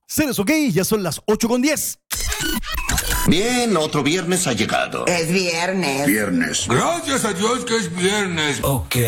Ceres, ok, ya son las 8:10. Bien, otro viernes ha llegado. Es viernes. Viernes. Gracias a Dios que es viernes. Ok.